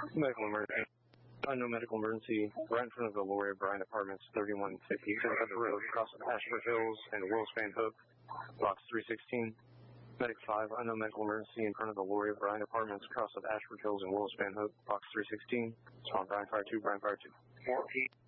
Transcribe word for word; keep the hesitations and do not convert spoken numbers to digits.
Medical emergency. Unknown medical emergency right in front of the Lori O'Brien Apartments, thirty-one fifty Kentucky Road, across of Ashford Hills and Willspan Hook, box three sixteen. Medic five, unknown medical emergency in front of the Lori O'Brien Apartments, across of Ashford Hills and Willspan Hook, box three sixteen. Spawn Brian Fire two, Brian Fire two. fourteen.